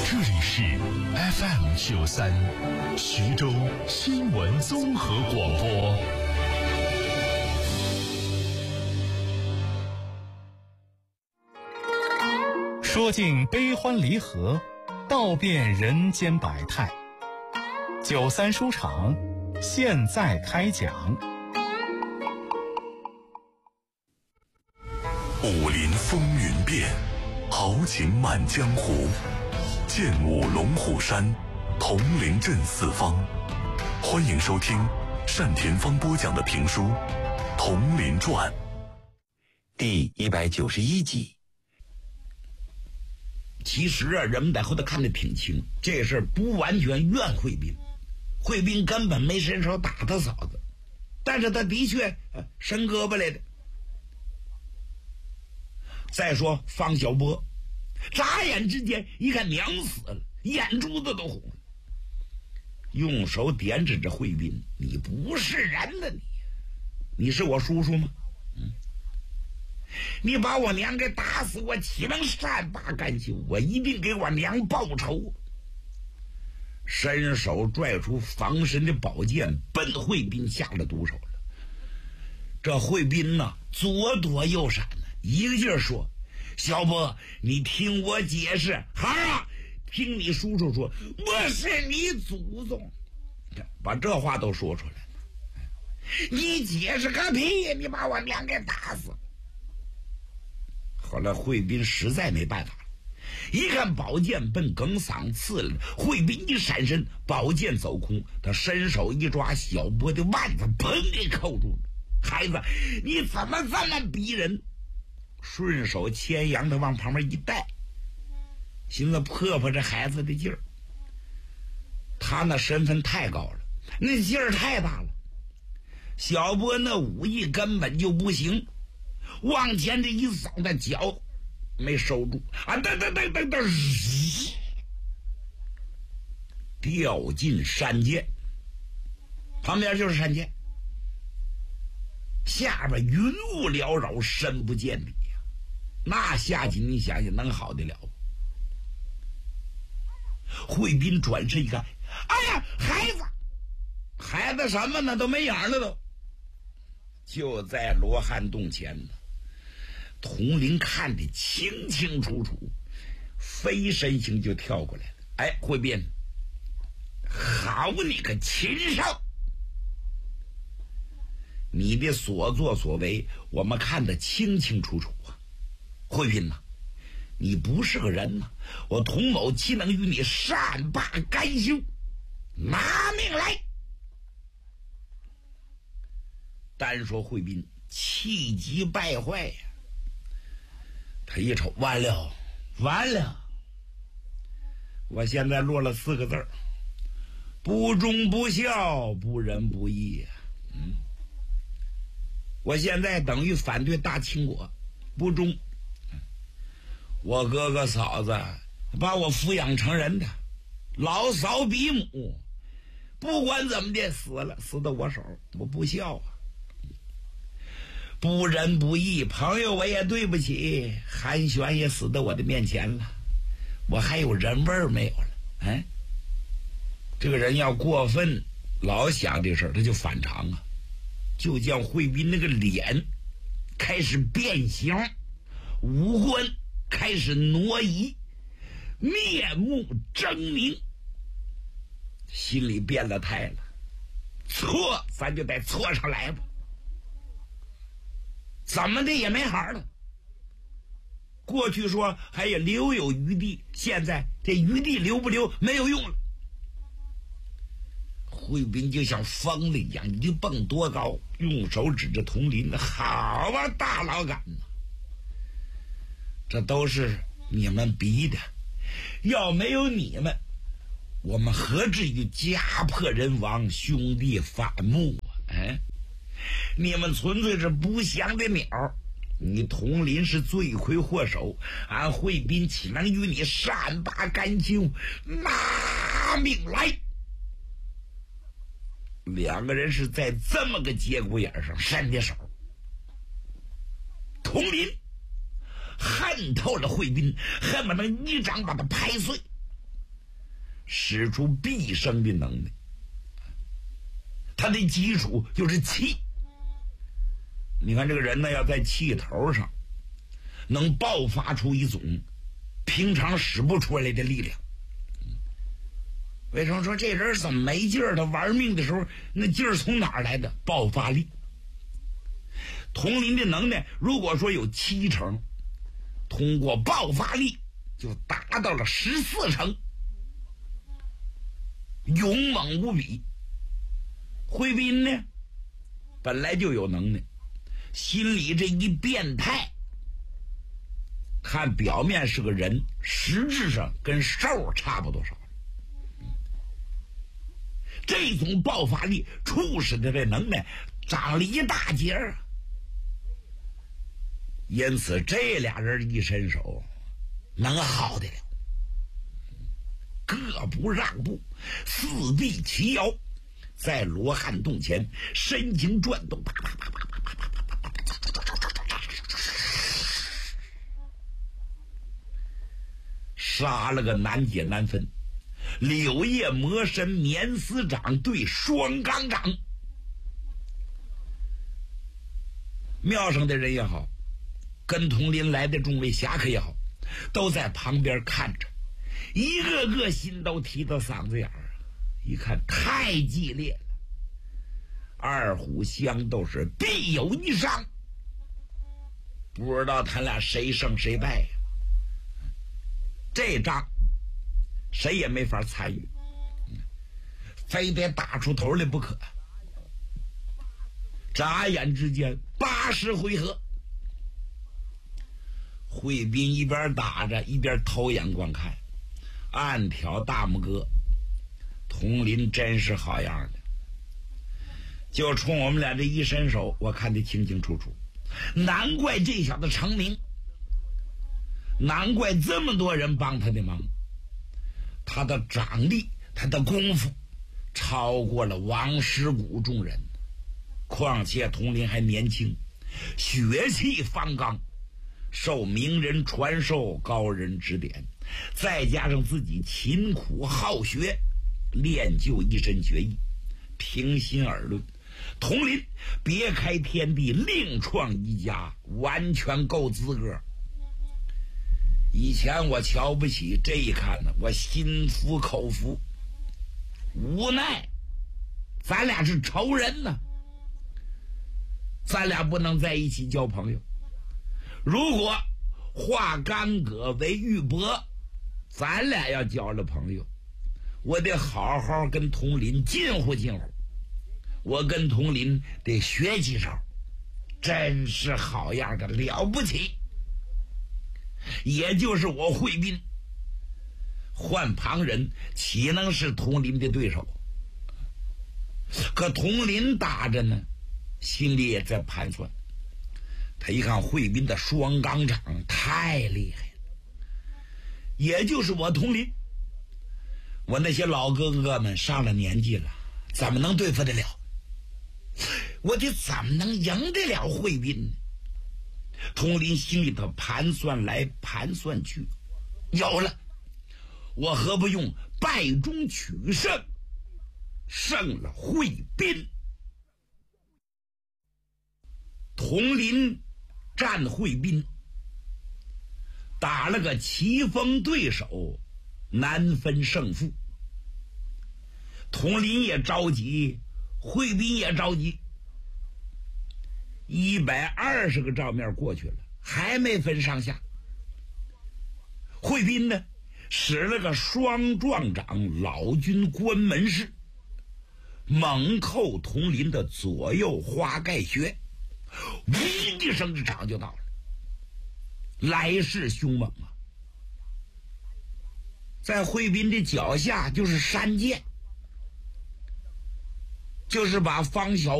这里是 FM93 徐州新闻综合广播。说尽悲欢离合，道遍人间百态。93书场现在开讲。 武林风云变，豪情满江湖。剑舞龙虎山，铜陵镇四方。欢迎收听单田芳播讲的评书《铜陵传》 第191集。 其实啊，人们在后头看得挺清，这事儿不完全怨惠斌，惠斌根本没伸手打他嫂子，但是他的确伸胳膊来的。再说方小波，眨眼之间一看娘死了，眼珠子都红了，用手点指着惠斌：“你不是人了，你是我叔叔吗？你把我娘给打死，我岂能善罢甘休？我一定给我娘报仇！”伸手拽出防身的宝剑，奔惠斌下了毒手了。这惠斌呢，左躲右闪呢，一个劲儿说：“小波，你听我解释。孩儿啊，听你叔叔说，我是你祖宗。”把这话都说出来了。你解释个屁呀！你把我娘给打死。后来惠斌实在没办法了，一看宝剑奔梗嗓刺了，惠斌一闪身，宝剑走空，他伸手一抓小波的腕子，砰给扣住了。孩子，你怎么这么逼人？顺手牵羊的往旁边一带，寻思破破这孩子的劲儿。他那身份太高了，那劲儿太大了，小波那武艺根本就不行，往前这一扫，的脚没收住啊，掉进山涧，旁边就是山涧，下边云雾缭绕，深不见底呀。那下去你想想能好得了？惠斌转身一看，哎呀，孩子什么呢？都没影了都。就在罗汉洞前呢，铜铃看得清清楚楚，飞身形就跳过来了。哎，惠斌，好你个禽兽！你的所作所为我们看得清清楚楚啊。惠斌呐，你不是个人呐，我童某岂能与你善罢甘休？拿命来！单说惠斌气急败坏呀，他一瞅，完了，我现在落了4个字：不忠不孝，不仁不义呀。我现在等于反对大清国，不忠。我哥哥嫂子把我抚养成人的，老嫂比母，不管怎么的死了，死到我手，我不孝啊，不仁不义，朋友我也对不起，韩玄也死到我的面前了，我还有人味儿没有了？这个人要过分老想这事儿，他就反常啊，就叫惠斌那个脸开始变形，五官开始挪移，面目狰狞，心里变了态了。错，咱就得错上来吧，怎么的也没好了。过去说还有留有余地，现在这余地留不留没有用了。惠斌就像疯了一样，一蹦多高，用手指着铜铃，好啊，大老杆呐！这都是你们逼的，要没有你们，我们何至于家破人亡，兄弟反目啊？你们纯粹是不祥的鸟，你铜铃是罪魁祸首，俺惠斌岂能与你善罢甘休？拿命来！两个人是在这么个节骨眼上伸的手。铜铃恨透了惠斌，恨不能一掌把他拍碎。 使出毕生的能耐。他的基础就是气。你看这个人呢，要在气头上能爆发出一种平常使不出来的力量。为什么说这人怎么没劲儿？他玩命的时候那劲儿从哪儿来的？爆发力。佟林的能耐如果说有7成，通过爆发力就达到了14成，勇猛无比。惠斌呢本来就有能耐，心里这一变态，看表面是个人，实质上跟兽差不多少。这种爆发力促使的这能耐长了一大截儿，因此这俩人一伸手能好得了，各不让步，四臂齐摇，在罗汉洞前身形转动，啪啪啪啪啪啪啪啪啪，杀了个难解难分。柳叶魔神绵丝掌对双钢掌，庙上的人也好，跟佟林来的众位侠客也好，都在旁边看着，一个个心都提到嗓子眼儿，一看太激烈了，二虎相斗是必有一伤，不知道他俩谁胜谁败呀。这仗谁也没法参与，非得打出头来不可。眨眼之间80回合，惠斌一边打着一边偷眼观看，暗挑大拇哥。佟林真是好样的，就冲我们俩这一伸手，我看得清清楚楚。难怪这小子成名，难怪这么多人帮他的忙。他的掌力，他的功夫超过了王师古众人，况且佟林还年轻，血气方刚，受名人传授，高人指点，再加上自己勤苦好学，练就一身绝艺。平心而论，佟林别开天地，另创一家，完全够资格。以前我瞧不起，这一看呢，我心服口服。无奈咱俩是仇人呢，咱俩不能在一起交朋友。如果化干戈为玉帛，咱俩要交了朋友，我得好好跟佟林近乎近乎，我跟佟林得学几招，真是好样的，了不起。也就是我惠斌，换旁人岂能是佟林的对手？可佟林打着呢，心里也在盘算。他一看惠斌的双钢掌太厉害了，也就是我佟林，我那些老哥哥们上了年纪了，怎么能对付得了？我得怎么能赢得了惠斌呢？佟林心里头盘算来盘算去，有了，我何不用败中取胜，胜了惠斌？佟林战惠斌，打了个棋逢对手，难分胜负。佟林也着急，惠斌也着急。120个照面过去了，还没分上下。惠斌呢，使了个双撞掌老君关门式，猛扣佟林的左右花盖穴，呜一声，这掌就到了，来势凶猛啊！在惠斌的脚下就是山涧，就是把方小